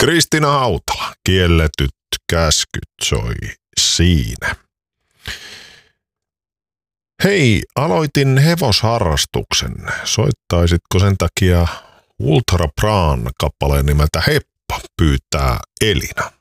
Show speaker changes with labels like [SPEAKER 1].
[SPEAKER 1] Kristiina Hautala, kielletyt käskyt soi siinä. Hei, aloitin hevosharrastuksen. Soittaisitko sen takia Ultra Braan kappaleen nimeltä Heppa, pyytää Elina.